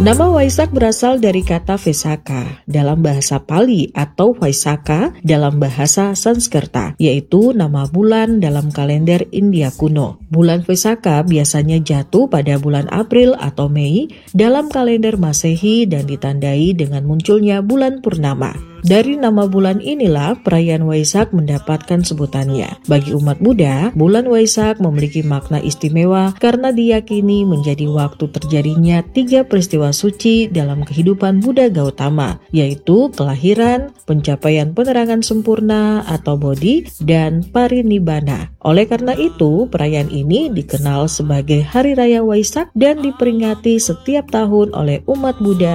Nama Waisak berasal dari kata Vesaka dalam bahasa Pali atau Vaisakha dalam bahasa Sanskerta, yaitu nama bulan dalam kalender India kuno. Bulan Vesaka biasanya jatuh pada bulan April atau Mei dalam kalender Masehi dan ditandai dengan munculnya bulan purnama. Dari nama bulan inilah perayaan Waisak mendapatkan sebutannya. Bagi umat Buddha, bulan Waisak memiliki makna istimewa karena diyakini menjadi waktu terjadinya 3 peristiwa suci dalam kehidupan Buddha Gautama, yaitu kelahiran, pencapaian penerangan sempurna atau bodhi, dan parinibbana. Oleh karena itu, perayaan ini dikenal sebagai Hari Raya Waisak dan diperingati setiap tahun oleh umat Buddha